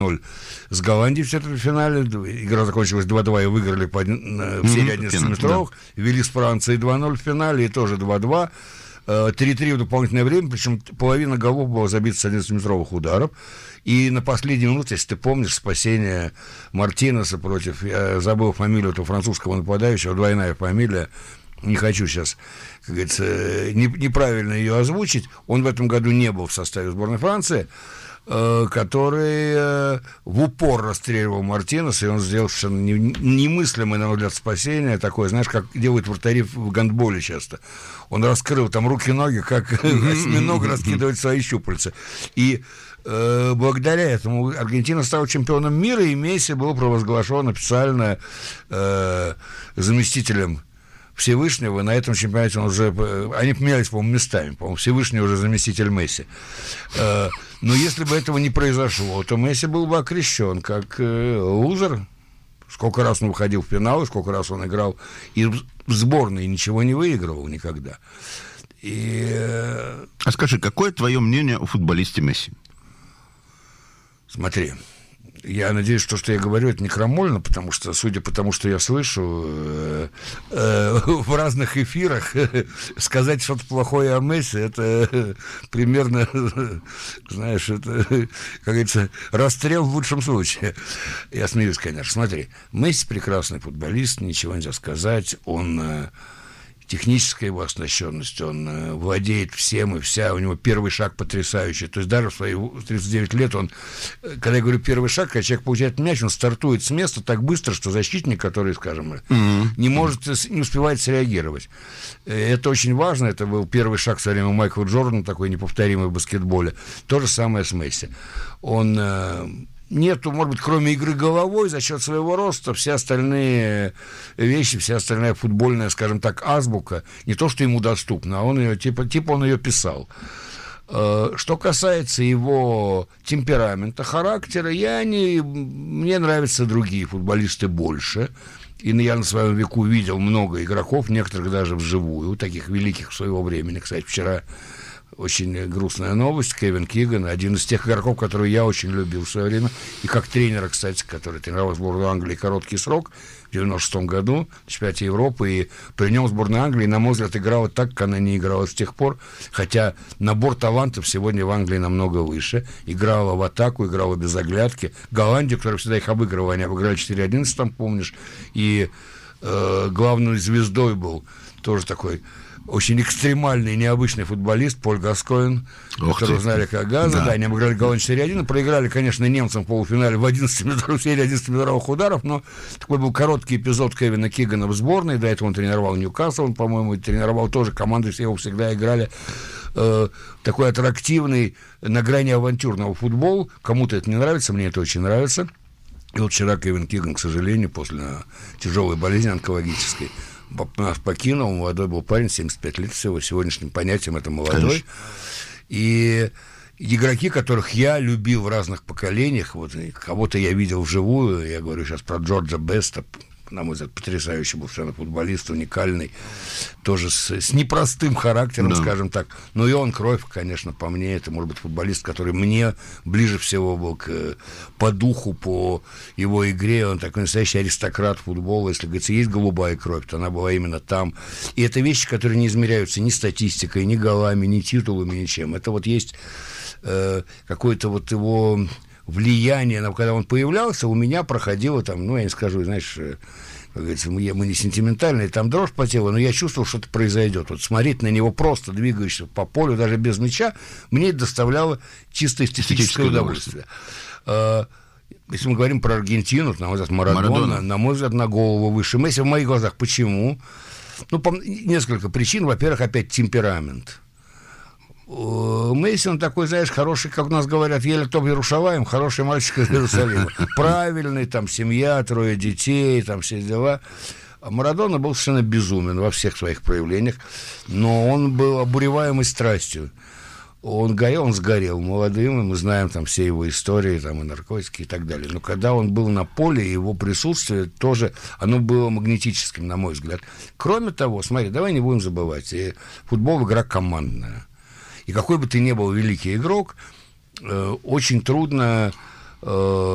2-0 с Голландией в четвертьфинале. Игра закончилась 2-2 и выиграли в серии 11-метровых. Вели с Францией 2-0 в финале и тоже 2-2. 3-3 в дополнительное время, причем половина голов была забита с 11-метровых ударов. И на последней минуте, если ты помнишь, спасение Мартинеса против, я забыл фамилию этого французского нападающего, двойная фамилия, не хочу сейчас, как говорится, неправильно ее озвучить, он в этом году не был в составе сборной Франции, который в упор расстреливал Мартинеса, и он сделал совершенно немыслимое, на мой взгляд, спасение, такое, знаешь, как делают вратари в гандболе часто. Он раскрыл там руки-ноги, как осьминог раскидывает свои щупальца. И благодаря этому Аргентина стала чемпионом мира, и Месси был провозглашен официально заместителем Всевышнего. На этом чемпионате он уже... Они поменялись, по-моему, местами. По-моему, Всевышний уже заместитель Месси. Но если бы этого не произошло, то Месси был бы окрещен как лузер. Сколько раз он выходил в финал, сколько раз он играл. И в сборной ничего не выигрывал никогда. А скажи, какое твое мнение о футболисте Месси? Смотри, я надеюсь, что я говорю, это не крамольно, потому что, судя по тому, что я слышу в разных эфирах, сказать что-то плохое о Месси, это примерно, знаешь, это, как говорится, расстрел в лучшем случае. Я смеюсь, конечно. Смотри, Месси прекрасный футболист, ничего нельзя сказать, он... Техническая его оснащенность, он владеет всем и вся, у него первый шаг потрясающий. То есть даже в свои 39 лет он, когда я говорю первый шаг, когда человек получает мяч, он стартует с места так быстро, что защитник, который, скажем, не успевает среагировать. Это очень важно, это был первый шаг со временем Майкла Джордана, такой неповторимый в баскетболе. То же самое с Месси. Он... Нету, может быть, кроме игры головой, за счет своего роста, все остальные вещи, вся остальная футбольная, скажем так, азбука, не то, что ему доступно, а он ее, типа он ее писал. Что касается его темперамента, характера, мне нравятся другие футболисты больше. И я на своем веку видел много игроков, некоторых даже вживую, таких великих своего времени. Кстати, вчера... Очень грустная новость. Кевин Киган, один из тех игроков, которые я очень любил в свое время, и как тренера, кстати, который тренировал сборную Англии короткий срок, в 96-м году, в чемпионате Европы, и при нем сборная Англии, на мой взгляд, играла так, как она не играла с тех пор, хотя набор талантов сегодня в Англии намного выше. Играла в атаку, играла без оглядки. Голландию, которая всегда их обыгрывала, они обыграли 4-11, там, помнишь, и главной звездой был тоже такой... очень экстремальный, необычный футболист Поль Гаскоин, которого знали как Газа. Да, они обыграли Голландию 4-1, проиграли, конечно, немцам в полуфинале в 11-метровых ударов, но такой был короткий эпизод Кевина Кигана в сборной. До этого он тренировал Ньюкасл, он, по-моему, тренировал тоже команды, все его всегда играли. Такой аттрактивный, на грани авантюрного футбол. Кому-то это не нравится, мне это очень нравится. И вот вчера Кевин Киган, к сожалению, после тяжелой болезни онкологической, нас покинул, молодой был парень, 75 лет всего, сегодняшним понятием это молодой. Конечно. И игроки, которых я любил в разных поколениях, вот кого-то я видел вживую, я говорю сейчас про Джорджа Беста, на мой взгляд, потрясающий был совершенно футболист, уникальный, тоже с непростым характером, скажем так. Но и он, Кройф, конечно, по мне, это, может быть, футболист, который мне ближе всего был по духу, по его игре. Он такой настоящий аристократ футбола. Если, говорится, есть голубая кровь, то она была именно там. И это вещи, которые не измеряются ни статистикой, ни голами, ни титулами, ничем. Это вот есть какой-то вот его... влияние, когда он появлялся, у меня проходило там, я не скажу, знаешь, как говорится, мы не сентиментальные, там дрожь по телу, но я чувствовал, что это произойдет. Вот смотреть на него просто двигающегося по полю, даже без мяча, мне это доставляло чисто эстетическое удовольствие. Если мы говорим про Аргентину, на мой взгляд, Марадона, на мой взгляд, на голову выше Месси в моих глазах. Почему? По несколько причин. Во-первых, опять темперамент. Месси, он такой, знаешь, хороший, как у нас говорят, еле топ Иерушалаим, хороший мальчик из Иерусалима. Правильный, там, семья, 3 детей, там, все дела. А Марадона был совершенно безумен во всех своих проявлениях, но он был обуреваемый страстью. Он горел, он сгорел молодым, и мы знаем там все его истории, там, и наркотики, и так далее. Но когда он был на поле, его присутствие тоже, оно было магнетическим, на мой взгляд. Кроме того, смотри, давай не будем забывать, футбол — игра командная. И какой бы ты ни был великий игрок, очень трудно